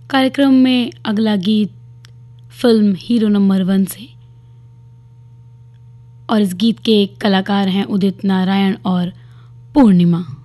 कार्यक्रम में अगला गीत फिल्म हीरो नंबर 1 से, और इस गीत के कलाकार हैं उदित नारायण और पूर्णिमा।